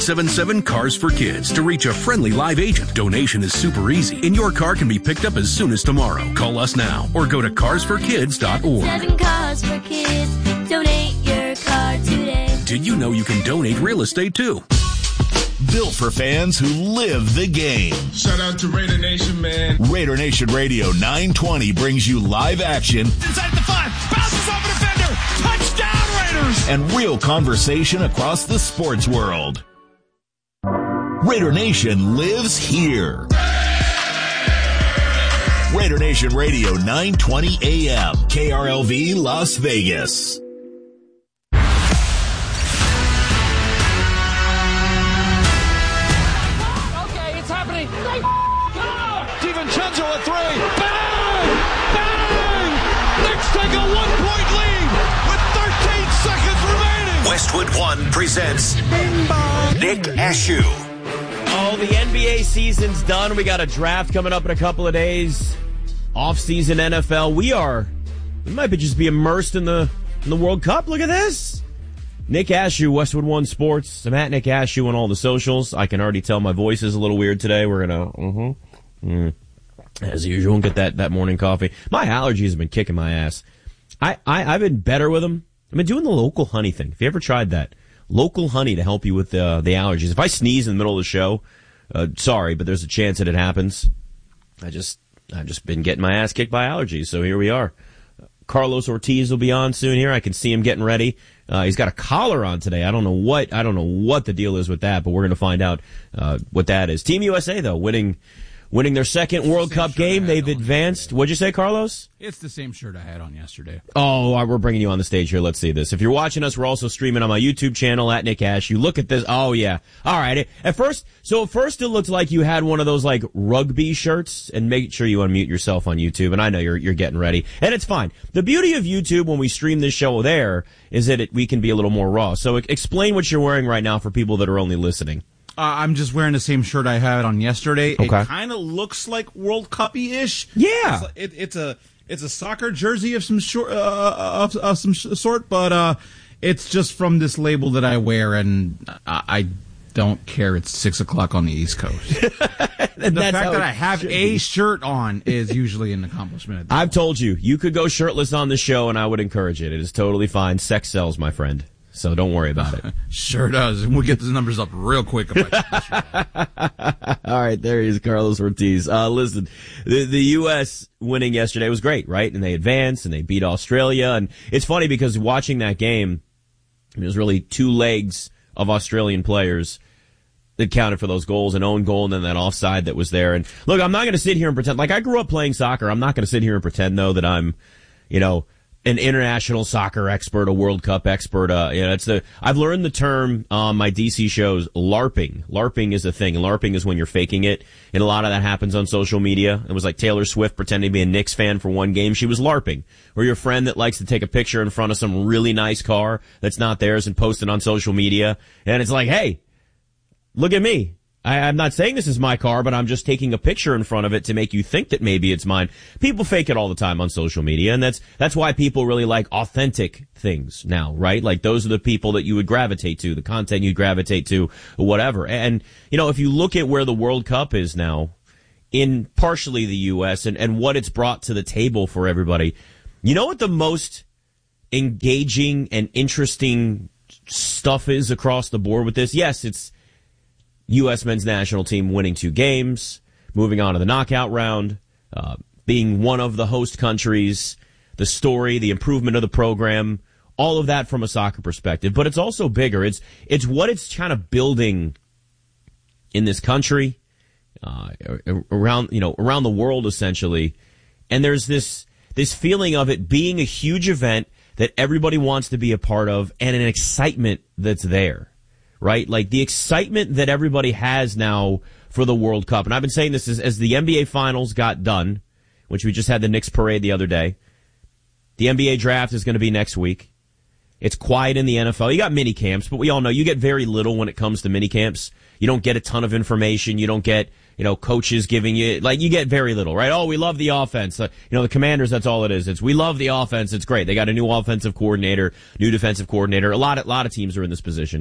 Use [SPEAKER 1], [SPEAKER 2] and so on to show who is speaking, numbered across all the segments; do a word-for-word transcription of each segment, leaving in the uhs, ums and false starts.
[SPEAKER 1] seven seven, CARS for Kids to reach a friendly live agent. Donation is super easy, and your car can be picked up as soon as tomorrow. Call us now or go to cars for kids dot org.
[SPEAKER 2] Seven Cars for Kids. Donate your car today.
[SPEAKER 1] Did you know you can donate real estate too?
[SPEAKER 3] Built for fans who live the game.
[SPEAKER 4] Shout out to Raider Nation, man.
[SPEAKER 3] Raider Nation Radio nine twenty brings you live action.
[SPEAKER 5] Inside the five. Bounces off a defender. Touchdown, Raiders.
[SPEAKER 3] And real conversation across the sports world. Raider Nation lives here. Raider Nation Radio nine twenty A M. K R L V Las Vegas.
[SPEAKER 5] DiVincenzo at three. Bang! Bang! Knicks take a one-point lead with thirteen seconds remaining.
[SPEAKER 6] Westwood One presents Nick Ashew.
[SPEAKER 7] Oh, the N B A season's done. We got a draft coming up in a couple of days. Off-season N F L. We are, we might be just be immersed in the in the World Cup. Look at this. Nick Ashew, Westwood One Sports. I'm at Nick Ashew on all the socials. I can already tell my voice is a little weird today. We're going to, mm-hmm. Mm. As usual, get that, that morning coffee. My allergies have been kicking my ass. I, I, I've been better with them. I've been doing the local honey thing. Have you ever tried that? Local honey to help you with uh, the allergies. If I sneeze in the middle of the show, uh, sorry, but there's a chance that it happens. I just, I've just been getting my ass kicked by allergies, so here we are. Carlos Ortiz will be on soon here. I can see him getting ready. Uh, he's got a collar on today. I don't know what, I don't know what the deal is with that, but we're going to find out, uh, what that is. Team U S A, though, winning, winning their second
[SPEAKER 8] it's
[SPEAKER 7] World
[SPEAKER 8] the
[SPEAKER 7] Cup game. They've advanced. What'd you say, Carlos?
[SPEAKER 8] It's the same shirt I had on yesterday.
[SPEAKER 7] Oh, we're bringing you on the stage here. Let's see this. If you're watching us, we're also streaming on my YouTube channel at Nick Ash. You look at this. Oh, yeah. All right. At first, so at first it looked like you had one of those like rugby shirts, and make sure you unmute yourself on YouTube. And I know you're, you're getting ready, and it's fine. The beauty of YouTube when we stream this show there is that it, we can be a little more raw. So explain what you're wearing right now for people that are only listening.
[SPEAKER 8] Uh, I'm just wearing the same shirt I had on yesterday.
[SPEAKER 7] Okay.
[SPEAKER 8] It kind of looks like World Cup-y-ish.
[SPEAKER 7] Yeah.
[SPEAKER 8] It's, it, it's a it's a soccer jersey of some short, uh, of, of some sort, but uh, it's just from this label that I wear, and I, I don't care. It's six o'clock on the East Coast. the fact that I have a be. shirt on is usually an accomplishment.
[SPEAKER 7] I've told you, you could go shirtless on the show, and I would encourage it. It is totally fine. Sex sells, my friend. So don't worry about it.
[SPEAKER 8] Sure does. And we'll get the numbers up real quick. If I
[SPEAKER 7] All right, there he is, Carlos Ortiz. Uh, listen, the, the U S winning yesterday was great, right? And they advanced and they beat Australia. And it's funny because watching that game, it was really two legs of Australian players that counted for those goals, an own goal and then that offside that was there. And look, I'm not going to sit here and pretend, like I grew up playing soccer. I'm not going to sit here and pretend though that I'm, you know, an international soccer expert, a World Cup expert. Uh, you know, it's the, I've learned the term on my D C shows, LARPing. LARPing is a thing. LARPing is when you're faking it. And a lot of that happens on social media. It was like Taylor Swift pretending to be a Knicks fan for one game. She was LARPing. Or your friend that likes to take a picture in front of some really nice car that's not theirs and post it on social media. And it's like, hey, look at me. I, I'm not saying this is my car, but I'm just taking a picture in front of it to make you think that maybe it's mine. People fake it all the time on social media, and that's that's why people really like authentic things now, right? Like those are the people that you would gravitate to, the content you'd gravitate to, whatever. And, you know, if you look at where the World Cup is now, in partially the U S and, and what it's brought to the table for everybody, you know what the most engaging and interesting stuff is across the board with this? Yes, it's U S men's national team winning two games, moving on to the knockout round, uh, being one of the host countries, the story, the improvement of the program, all of that from a soccer perspective. But it's also bigger. It's it's what it's kind of building in this country, uh, around you know around the world essentially. And there's this this feeling of it being a huge event that everybody wants to be a part of, and an excitement that's there. Right? Like the excitement that everybody has now for the World Cup. And I've been saying this as, as the N B A Finals got done, which we just had the Knicks parade the other day. The N B A draft is going to be next week. It's quiet in the N F L. You got mini camps, but we all know you get very little when it comes to mini camps. You don't get a ton of information. You don't get, you know, coaches giving you, like, you get very little, right? Oh, we love the offense. Uh, you know, the Commanders, that's all it is. It's, we love the offense. It's great. They got a new offensive coordinator, new defensive coordinator. A lot of, lot of teams are in this position.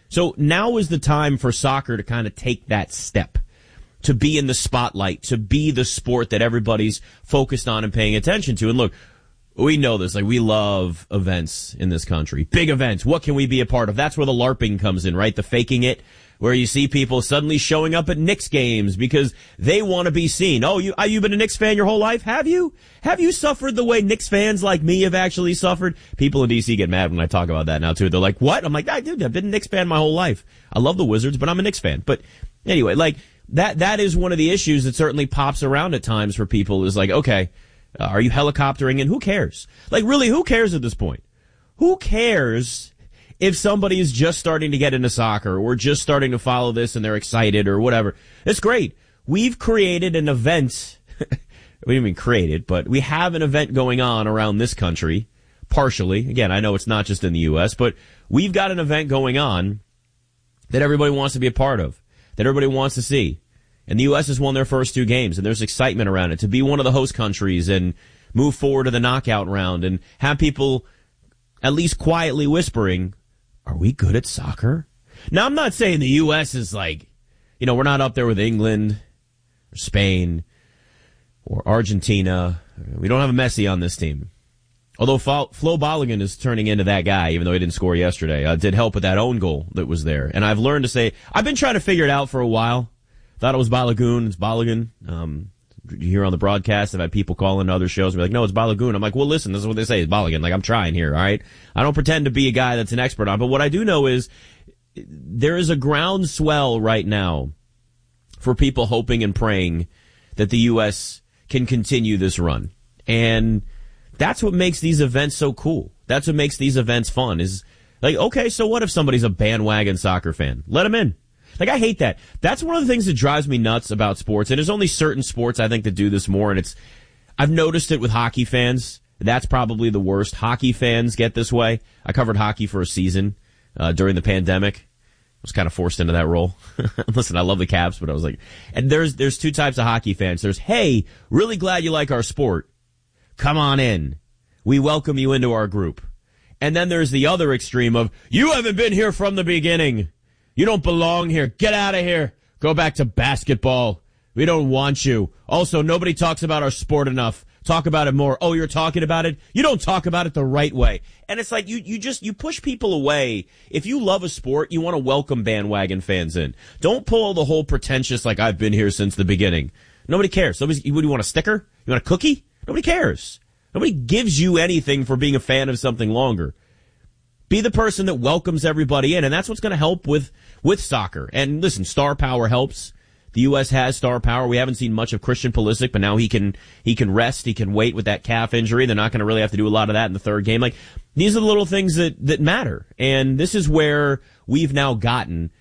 [SPEAKER 7] So now is the time for soccer to kind of take that step, to be in the spotlight, to be the sport that everybody's focused on and paying attention to. And look, we know this, like we love events in this country. Big events. What can we be a part of? That's where the LARPing comes in, right? The faking it, where you see people suddenly showing up at Knicks games because they want to be seen. Oh, you, you've been a Knicks fan your whole life? Have you? Have you suffered the way Knicks fans like me have actually suffered? People in D C get mad when I talk about that now too. They're like, what? I'm like, I dude, I've been a Knicks fan my whole life. I love the Wizards, but I'm a Knicks fan. But anyway, like that, that is one of the issues that certainly pops around at times for people is like, okay, uh, are you helicoptering in? Who cares? Like really, who cares at this point? Who cares if somebody is just starting to get into soccer or just starting to follow this and they're excited or whatever? It's great. We've created an event. We didn't mean created, but we have an event going on around this country, partially. Again, I know it's not just in the U S, but we've got an event going on that everybody wants to be a part of, that everybody wants to see. And the U S has won their first two games, and there's excitement around it to be one of the host countries and move forward to the knockout round and have people at least quietly whispering, are we good at soccer? Now, I'm not saying the U S is like, you know, we're not up there with England or Spain or Argentina. We don't have a Messi on this team. Although Flo Balogun is turning into that guy, even though he didn't score yesterday. Uh, did help with that own goal that was there. And I've learned to say, I've been trying to figure it out for a while. Thought it was Balogun. It's Balogun. Um, you hear on the broadcast, I've had people call into other shows and be like, no, it's Balogun. I'm like, well, listen, this is what they say. It's Balogun. Like, I'm trying here, all right? I don't pretend to be a guy that's an expert on, but what I do know is there is a groundswell right now for people hoping and praying that the U S can continue this run. And that's what makes these events so cool. That's what makes these events fun is like, okay, so what if somebody's a bandwagon soccer fan? Let them in. Like, I hate that. That's one of the things that drives me nuts about sports. And there's only certain sports, I think, that do this more. And it's, I've noticed it with hockey fans. That's probably the worst. Hockey fans get this way. I covered hockey for a season, uh, during the pandemic. I was kind of forced into that role. Listen, I love the Caps, but I was like, and there's, there's two types of hockey fans. There's, hey, really glad you like our sport. Come on in. We welcome you into our group. And then there's the other extreme of, you haven't been here from the beginning. You don't belong here. Get out of here. Go back to basketball. We don't want you. Also, nobody talks about our sport enough. Talk about it more. Oh, you're talking about it? You don't talk about it the right way. And it's like you, you just, you push people away. If you love a sport, you want to welcome bandwagon fans in. Don't pull the whole pretentious, like, I've been here since the beginning. Nobody cares. Nobody's, what, do you want a sticker? You want a cookie? Nobody cares. Nobody gives you anything for being a fan of something longer. Be the person that welcomes everybody in, and that's what's going to help with, with soccer. And listen, star power helps. The U S has star power. We haven't seen much of Christian Pulisic, but now he can, he can rest, he can wait with that calf injury. They're not going to really have to do a lot of that in the third game. Like, these are the little things that, that matter. And this is where we've now gotten,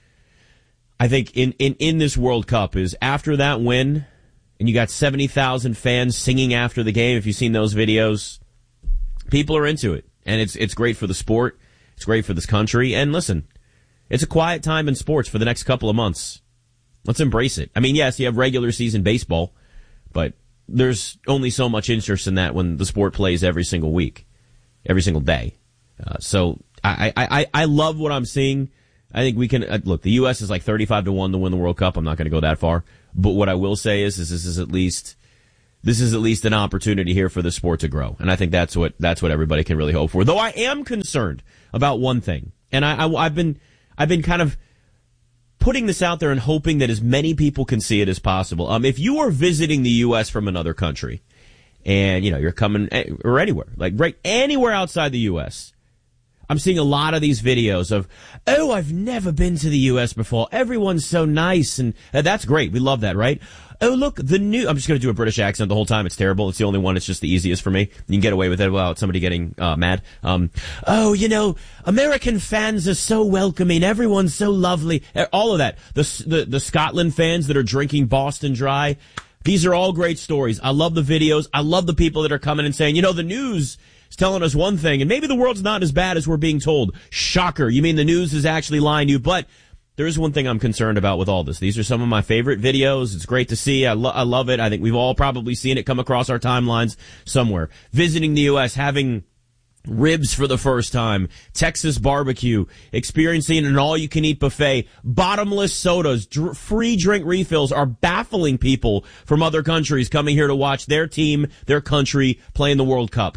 [SPEAKER 7] I think, in, in, in this World Cup is after that win, and you got seventy thousand fans singing after the game. If you've seen those videos, people are into it. And it's, it's great for the sport. It's great for this country. And listen, it's a quiet time in sports for the next couple of months. Let's embrace it. I mean, yes, you have regular season baseball, but there's only so much interest in that when the sport plays every single week, every single day. Uh, so I, I, I love what I'm seeing. I think we can, uh, look, the U S is like thirty-five to one to win the World Cup. I'm not going to go that far. But what I will say is, is this is at least, this is at least an opportunity here for the sport to grow. And I think that's what, that's what everybody can really hope for. Though I am concerned about one thing. And I, I, I've been, I've been kind of putting this out there and hoping that as many people can see it as possible. Um, if you are visiting the U S from another country and, you know, you're coming, or anywhere, like right anywhere outside the U S, I'm seeing a lot of these videos of, oh, I've never been to the U S before. Everyone's so nice. And uh, that's great. We love that, right? Oh, look, the new, I'm just going to do a British accent the whole time. It's terrible. It's the only one. It's just the easiest for me. You can get away with it without somebody getting uh, mad. Um, oh, you know, American fans are so welcoming. Everyone's so lovely. All of that. The, the, the Scotland fans that are drinking Boston Dry. These are all great stories. I love the videos. I love the people that are coming and saying, you know, the news is telling us one thing, and maybe the world's not as bad as we're being told. Shocker. You mean the news is actually lying to you? But there is one thing I'm concerned about with all this. These are some of my favorite videos. It's great to see. I, lo- I love it. I think we've all probably seen it come across our timelines somewhere. Visiting the U S, having ribs for the first time, Texas barbecue, experiencing an all-you-can-eat buffet, bottomless sodas, dr- free drink refills are baffling people from other countries coming here to watch their team, their country, play in the World Cup.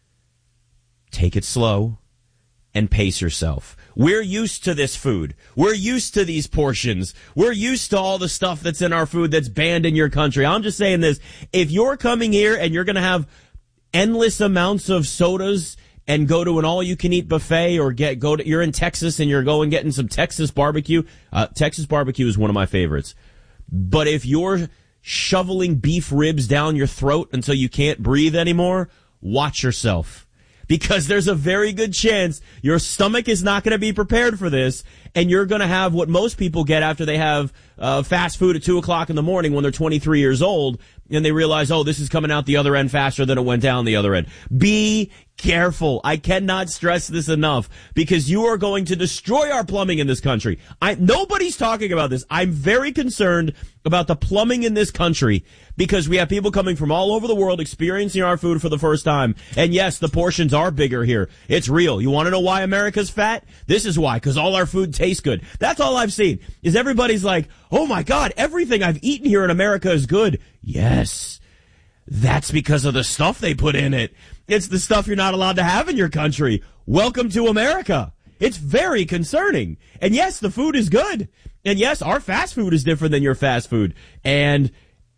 [SPEAKER 7] Take it slow and pace yourself. We're used to this food. We're used to these portions. We're used to all the stuff that's in our food that's banned in your country. I'm just saying this. If you're coming here and you're going to have endless amounts of sodas and go to an all-you-can-eat buffet, or get go to you're in Texas and you're going getting some Texas barbecue. Uh, Texas barbecue is one of my favorites. But if you're shoveling beef ribs down your throat until you can't breathe anymore, watch yourself. Because there's a very good chance your stomach is not going to be prepared for this, and you're going to have what most people get after they have uh, fast food at two o'clock in the morning when they're twenty-three years old, and they realize, oh, this is coming out the other end faster than it went down the other end. Be careful. I cannot stress this enough, because you are going to destroy our plumbing in this country. I, nobody's talking about this. I'm very concerned about the plumbing in this country, because we have people coming from all over the world experiencing our food for the first time. And yes, the portions are bigger here. It's real. You want to know why America's fat? This is why, because all our food tastes good. That's all I've seen, is everybody's like, oh my God, everything I've eaten here in America is good. Yes, that's because of the stuff they put in it. It's the stuff you're not allowed to have in your country. Welcome to America. It's very concerning. And yes, the food is good. And yes, our fast food is different than your fast food. And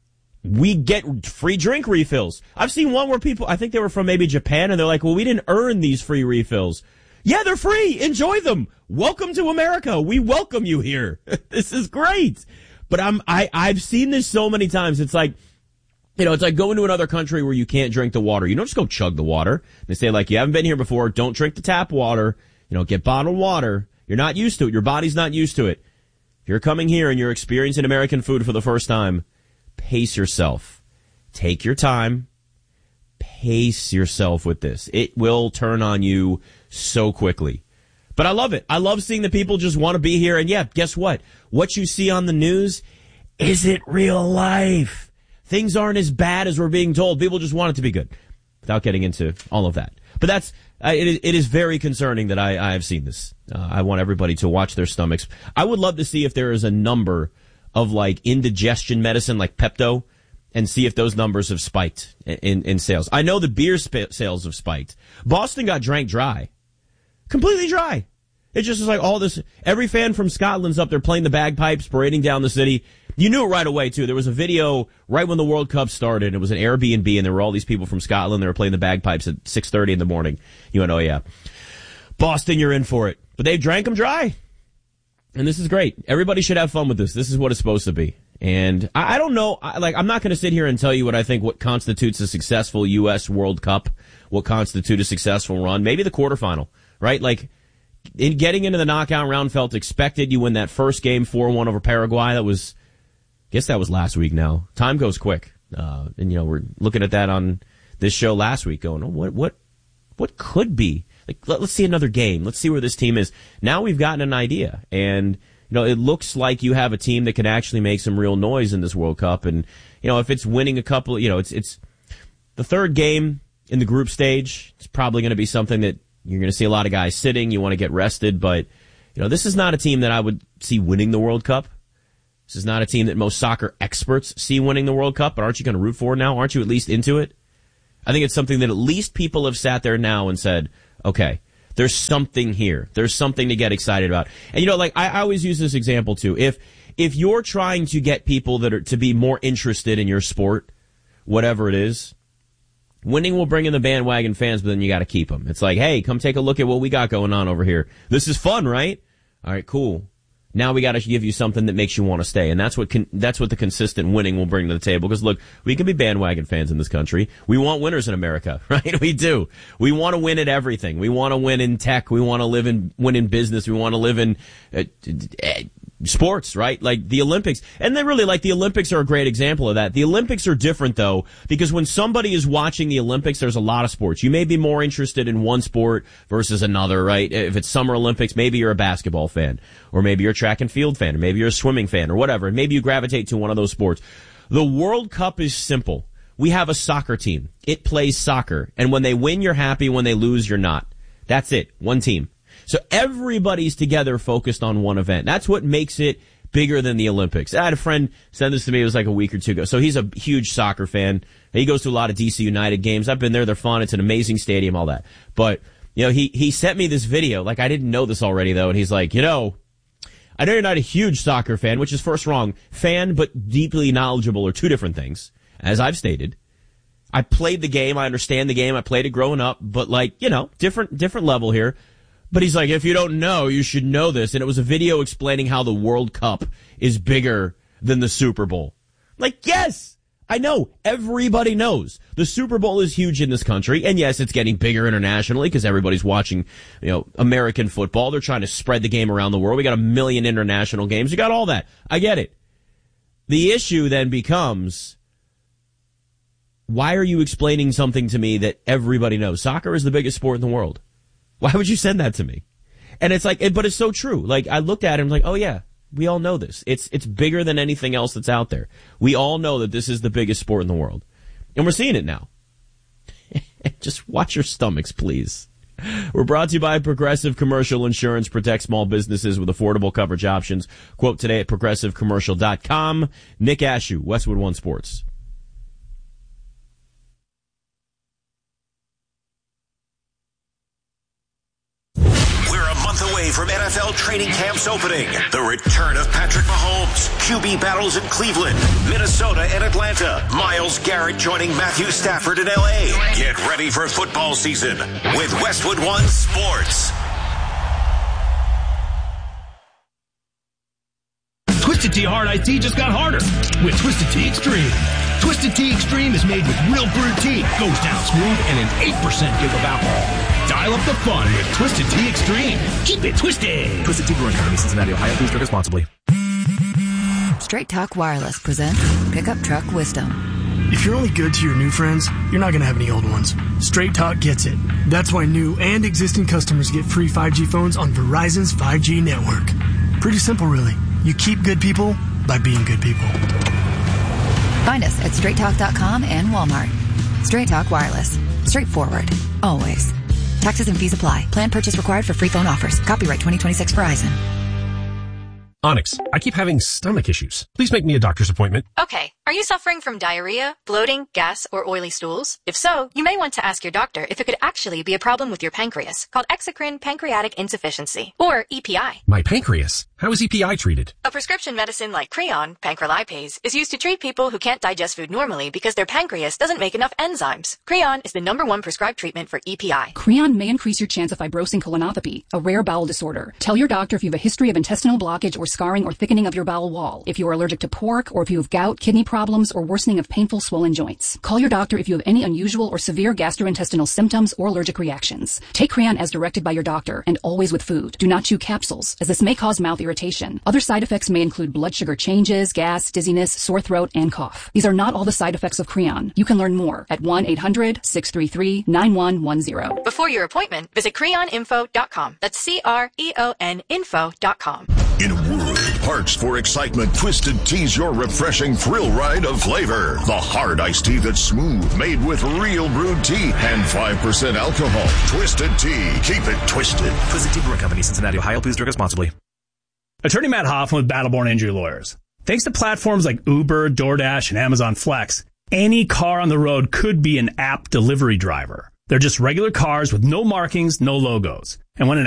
[SPEAKER 7] we get free drink refills. I've seen one where people, I think they were from maybe Japan, and they're like, well, we didn't earn these free refills. Yeah, they're free. Enjoy them. Welcome to America. We welcome you here. This is great. But I'm, I, I've seen this so many times. It's like, you know, it's like going to another country where you can't drink the water. You don't just go chug the water. They say, like, you haven't been here before. Don't drink the tap water. You know, get bottled water. You're not used to it. Your body's not used to it. If you're coming here and you're experiencing American food for the first time, pace yourself. Take your time. Pace yourself with this. It will turn on you so quickly. But I love it. I love seeing that people just want to be here. And yeah, guess what? What you see on the news isn't real life. Things aren't as bad as we're being told. People just want it to be good, without getting into all of that. But that's, uh, it, it is very concerning that I, I have seen this. Uh, I want everybody to watch their stomachs. I would love to see if there is a number of like indigestion medicine like Pepto, and see if those numbers have spiked in, in, in sales. I know the beer sp- sales have spiked. Boston got drank dry. Completely dry. It just is like all this, every fan from Scotland's up there playing the bagpipes, parading down the city. You knew it right away, too. There was a video right when the World Cup started. It was an Airbnb, and there were all these people from Scotland. They were playing the bagpipes at six thirty in the morning. You went, oh, yeah. Boston, you're in for it. But they drank them dry. And this is great. Everybody should have fun with this. This is what it's supposed to be. And I, I don't know, I, like, I'm not going to sit here and tell you what I think what constitutes a successful U S World Cup, what constitutes a successful run. Maybe the quarterfinal, right? Like, in getting into the knockout round felt expected. You win that first game four one over Paraguay. That was, I guess that was last week now. Time goes quick. Uh, and, you know, we're looking at that on this show last week going, oh, what, what, what could be? Like, let, let's see another game. Let's see where this team is. Now we've gotten an idea. And, you know, it looks like you have a team that can actually make some real noise in this World Cup. And, you know, if it's winning a couple, you know, it's, it's the third game in the group stage. It's probably going to be something that you're going to see a lot of guys sitting. You want to get rested. But, you know, this is not a team that I would see winning the World Cup. This is not a team that most soccer experts see winning the World Cup. But aren't you going to root for now? Aren't you at least into it? I think it's something that at least people have sat there now and said, okay, there's something here. There's something to get excited about. And, you know, like, I, I always use this example, too. If if you're trying to get people that are to be more interested in your sport, whatever it is, winning will bring in the bandwagon fans, but then you got to keep them. It's like, hey, come take a look at what we got going on over here. This is fun, right? All right, cool. Now we got to give you something that makes you want to stay, and that's what con- that's what the consistent winning will bring to the table. Because look, we can be bandwagon fans in this country. We want winners in America, right? We do. We want to win at everything. We want to win in tech. We want to live in win in business. We want to live in uh, uh, sports, right? Like the Olympics, and then really, like, the Olympics are a great example of that. The Olympics are different though, because when somebody is watching the Olympics, there's a lot of sports. You may be more interested in one sport versus another, right? If it's Summer Olympics, maybe you're a basketball fan, or maybe you're a track and field fan, or maybe you're a swimming fan, or whatever, and maybe you gravitate to one of those sports. The World Cup is simple. we have a soccer team. It plays soccer. And when they win, you're happy. When they lose, you're not. That's it. One team. So everybody's together focused on one event. That's what makes it bigger than the Olympics. I had a friend send this to me. It was like a week or two ago. So he's a huge soccer fan. He goes to a lot of D C United games. I've been there. They're fun. It's an amazing stadium, all that. But, you know, he, he sent me this video. Like, I didn't know this already, though. And he's like, you know, I know you're not a huge soccer fan, which is first wrong. Fan, but deeply knowledgeable are two different things, as I've stated. I played the game. I understand the game. I played it growing up. But, like, you know, different different level here. But he's like, if you don't know, you should know this. And it was a video explaining how the World Cup is bigger than the Super Bowl. Like, yes, I know. Everybody knows. The Super Bowl is huge in this country. And yes, it's getting bigger internationally because everybody's watching, you know, American football. They're trying to spread the game around the world. We got a million international games. You got all that. I get it. The issue then becomes, why are you explaining something to me that everybody knows? Soccer is the biggest sport in the world. Why would you send that to me? And it's like, but it's so true. Like, I looked at him like, oh yeah, we all know this. It's, it's bigger than anything else that's out there. We all know that this is the biggest sport in the world. And we're seeing it now. Just watch your stomachs, please. We're brought to you by Progressive Commercial Insurance. Protect small businesses with affordable coverage options. Quote today at progressive commercial dot com. Nick Ashew, Westwood One Sports.
[SPEAKER 6] Away from N F L training camps opening. The return of Patrick Mahomes. Q B battles in Cleveland, Minnesota, and Atlanta. Myles Garrett joining Matthew Stafford in L A. Get ready for football season with Westwood One Sports.
[SPEAKER 9] Twisted Tea Hard Iced Tea just got harder with Twisted Tea Extreme. Twisted Tea Extreme is made with real brewed tea, goes down smooth, and an eight percent give of alcohol. Dial up the fun with Twisted Tea Extreme. Keep it twisted.
[SPEAKER 10] Twisted Tea Brewing Company, Cincinnati, Ohio. Please drink responsibly.
[SPEAKER 11] Straight Talk Wireless presents Pickup Truck Wisdom.
[SPEAKER 12] If you're only good to your new friends, you're not going to have any old ones. Straight Talk gets it. That's why new and existing customers get free five G phones on Verizon's five G network. Pretty simple, really. You keep good people by being good people.
[SPEAKER 11] Find us at straight talk dot com and Walmart. Straight Talk Wireless. Straightforward. Always. Taxes and fees apply. Plan purchase required for free phone offers. Copyright twenty twenty-six Verizon.
[SPEAKER 13] Onyx, I keep having stomach issues. Please make me a doctor's appointment.
[SPEAKER 14] Okay. Are you suffering from diarrhea, bloating, gas, or oily stools? If so, you may want to ask your doctor if it could actually be a problem with your pancreas, called exocrine pancreatic insufficiency, or E P I.
[SPEAKER 13] My pancreas? How is E P I treated?
[SPEAKER 14] A prescription medicine like Creon, pancrelipase, is used to treat people who can't digest food normally because their pancreas doesn't make enough enzymes. Creon is the number one prescribed treatment for E P I.
[SPEAKER 15] Creon may increase your chance of fibrosing colonopathy, a rare bowel disorder. Tell your doctor if you have a history of intestinal blockage or scarring or thickening of your bowel wall, if you are allergic to pork, or if you have gout, kidney problems, or worsening of painful swollen joints. Call your doctor if you have any unusual or severe gastrointestinal symptoms or allergic reactions. Take Creon as directed by your doctor, and always with food. Do not chew capsules, as this may cause mouth irritation. Other side effects may include blood sugar changes, gas, dizziness, sore throat, and cough. These are not all the side effects of Creon. You can learn more at one eight hundred six three three nine one one zero.
[SPEAKER 14] Before your appointment, visit creon info dot com. That's C R E O N info dot com.
[SPEAKER 16] In a world parched for excitement, Twisted Tea's your refreshing thrill ride of flavor. The hard iced tea that's smooth, made with real brewed tea and five percent alcohol. Twisted Tea. Keep it twisted.
[SPEAKER 10] Twisted Tea Brewing Company, Cincinnati, Ohio. Please drink responsibly.
[SPEAKER 17] Attorney Matt Hoffman with Battleborn Injury Lawyers. Thanks to platforms like Uber, DoorDash, and Amazon Flex, any car on the road could be an app delivery driver. They're just regular cars with no markings, no logos. And when an